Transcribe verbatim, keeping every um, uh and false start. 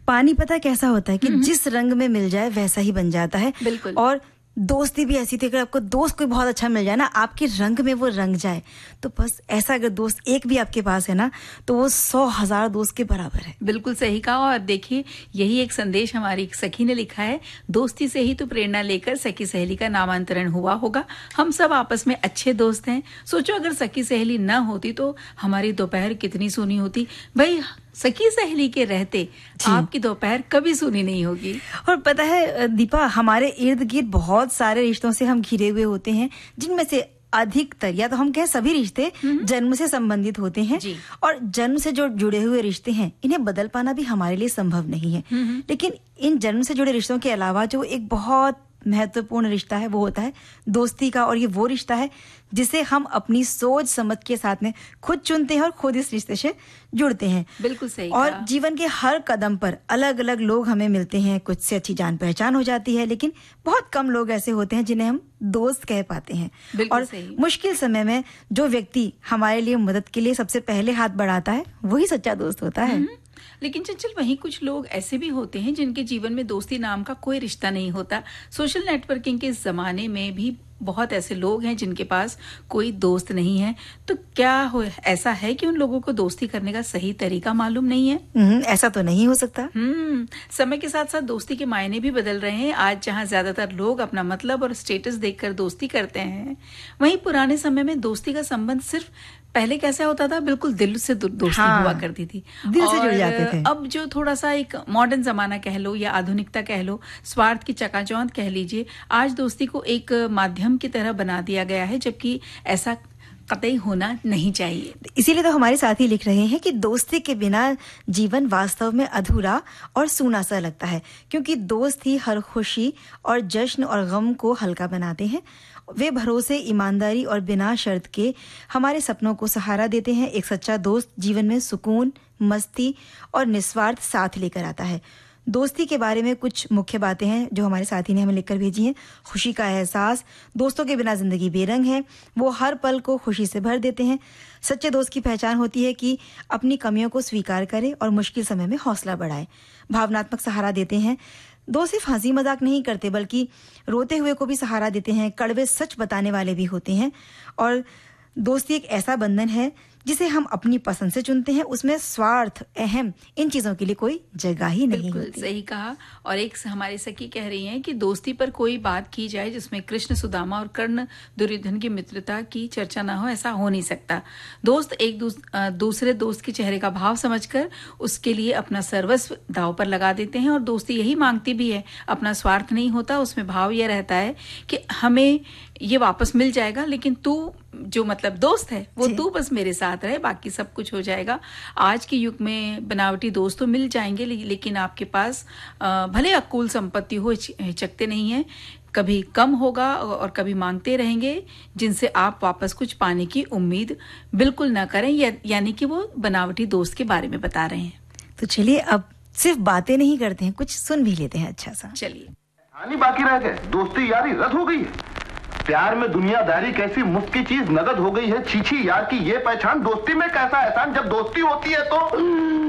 पानी पता कैसा होता है कि जिस रंग में मिल जाए वैसा ही बन जाता है। बिल्कुल। और दोस्ती भी ऐसी थी, अगर आपको दोस्त कोई बहुत अच्छा मिल जाए ना, आपके रंग में वो रंग जाए, तो बस ऐसा अगर दोस्त एक भी आपके पास है ना, तो वो सौ हजार दोस्त के बराबर है। बिल्कुल सही कहा। और देखिए, यही एक संदेश हमारी सखी ने लिखा है, दोस्ती से ही तो प्रेरणा लेकर सखी सहेली का नामांतरण हुआ होगा। हम सब आपस में अच्छे दोस्त हैं। सोचो अगर सखी सहेली न होती तो हमारी दोपहर कितनी सूनी होती। भाई, सखी सहेली के रहते आपकी दोपहर कभी सूनी नहीं होगी। और पता है दीपा, हमारे इर्द गिर्द बहुत सारे रिश्तों से हम घिरे हुए होते हैं, जिनमें से अधिकतर या तो हम कहें सभी रिश्ते जन्म से संबंधित होते हैं। और जन्म से जो जुड़े हुए रिश्ते हैं, इन्हें बदल पाना भी हमारे लिए संभव नहीं है। लेकिन इन जन्म से जुड़े रिश्तों के अलावा जो एक बहुत महत्वपूर्ण रिश्ता है, वो होता है दोस्ती का। और ये वो रिश्ता है जिसे हम अपनी सोच समझ के साथ में खुद चुनते हैं और खुद इस रिश्ते से जुड़ते हैं। बिल्कुल सही। और जीवन के हर कदम पर अलग अलग लोग हमें मिलते हैं, कुछ से अच्छी जान पहचान हो जाती है, लेकिन बहुत कम लोग ऐसे होते हैं जिन्हें हम दोस्त कह पाते हैं। और मुश्किल समय में जो व्यक्ति हमारे लिए मदद के लिए सबसे पहले हाथ बढ़ाता है, वही सच्चा दोस्त होता है। लेकिन चंचल, वहीं कुछ लोग ऐसे भी होते हैं जिनके जीवन में दोस्ती नाम का कोई रिश्ता नहीं होता। सोशल नेटवर्किंग के इस जमाने में भी बहुत ऐसे लोग हैं जिनके पास कोई दोस्त नहीं है। तो क्या हो, ऐसा है कि उन लोगों को दोस्ती करने का सही तरीका मालूम नहीं है? ऐसा तो नहीं हो सकता। हम्म समय के साथ साथ दोस्ती के मायने भी बदल रहे हैं। आज जहां ज्यादातर लोग अपना मतलब और स्टेटस देखकर दोस्ती करते हैं, वहीं पुराने समय में दोस्ती का संबंध सिर्फ पहले कैसा होता था, बिल्कुल दिल से दोस्ती हाँ, हुआ करती थी, दिल से जुड़ जाते थे। अब जो थोड़ा सा एक मॉडर्न जमाना कह लो या आधुनिकता कह लो, स्वार्थ की चकाचौंध कह लीजिए, आज दोस्ती को एक माध्यम की तरह बना दिया गया है, जबकि ऐसा कतई होना नहीं चाहिए। इसीलिए तो हमारे साथी लिख रहे हैं कि दोस्ती के बिना जीवन वास्तव में अधूरा और सूना सा लगता है, क्योंकि दोस्त ही हर खुशी और जश्न और गम को हल्का बनाते हैं। वे भरोसे, ईमानदारी और बिना शर्त के हमारे सपनों को सहारा देते हैं। एक सच्चा दोस्त जीवन में सुकून, मस्ती और निस्वार्थ साथ लेकर आता है। दोस्ती के बारे में कुछ मुख्य बातें हैं जो हमारे साथी ने हमें लिखकर भेजी हैं। खुशी का एहसास, दोस्तों के बिना जिंदगी बेरंग है, वो हर पल को खुशी से भर देते हैं। सच्चे दोस्त की पहचान होती है कि अपनी कमियों को स्वीकार करे और मुश्किल समय में हौसला बढ़ाए। भावनात्मक सहारा देते हैं, दोस्त सिर्फ हंसी मजाक नहीं करते बल्कि रोते हुए को भी सहारा देते हैं। कड़वे सच बताने वाले भी होते हैं। और दोस्ती एक ऐसा बंधन है जिसे हम अपनी पसंद से चुनते हैं, उसमें स्वार्थ, अहम, इन चीजों के लिए कोई जगह ही नहीं होती। सही कहा। और एक हमारी सखी कह रही हैं कि दोस्ती पर कोई बात की जाए जिसमें कृष्ण, सुदामा और कर्ण, दुर्योधन की मित्रता की चर्चा ना हो, ऐसा हो नहीं सकता। दोस्त एक दूस, दूसरे दोस्त के चेहरे का भाव समझकर उसके लिए अपना सर्वस्व दांव पर लगा देते हैं। और दोस्ती यही मांगती भी है, अपना स्वार्थ नहीं होता, उसमें भाव यह रहता है कि हमें ये वापस मिल जाएगा, लेकिन तू जो मतलब दोस्त है वो तू बस मेरे साथ रहे, बाकी सब कुछ हो जाएगा। आज के युग में बनावटी दोस्त तो मिल जाएंगे, लेकिन आपके पास भले अकुल संपत्ति हो, हिचकते नहीं है, कभी कम होगा और कभी मांगते रहेंगे, जिनसे आप वापस कुछ पाने की उम्मीद बिल्कुल ना करें। या, यानी कि वो बनावटी दोस्त के बारे में बता रहे हैं। तो चलिए अब सिर्फ बातें नहीं करते हैं, कुछ सुन भी लेते हैं अच्छा सा। चलिए। कहानी बाकी रह गए, दोस्ती यारी रद्द हो गई है। प्यार में दुनियादारी कैसी मुफ्त की चीज नगद हो गई है। छीछी यार की ये पहचान, दोस्ती में कैसा एहसान, जब दोस्ती होती है तो